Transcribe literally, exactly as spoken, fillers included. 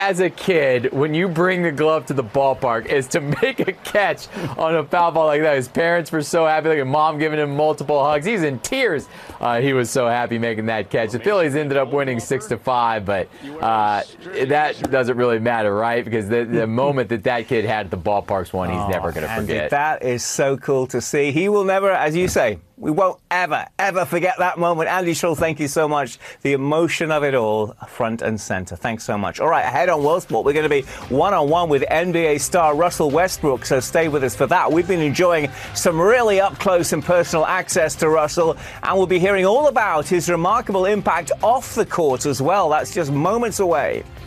as a kid, when you bring the glove to the ballpark, is to make a catch on a foul ball like that. His parents were so happy. Like his mom giving him multiple hugs. He's in tears. Uh, he was so happy making that catch. The Phillies ended up winning six to five, but uh, that doesn't really matter, right? Because the, the moment that that kid had at the ballpark's one, he's oh, never going to forget. That is so cool to see. He will never, as you say, we won't ever, ever forget that moment. Andy Schall, thank you so much. The emotion of it all, front and center. Thanks so much. All right, ahead on World Sport, we're going to be one-on-one with N B A star Russell Westbrook, so stay with us for that. We've been enjoying some really up-close and personal access to Russell, and we'll be hearing all about his remarkable impact off the court as well. That's just moments away.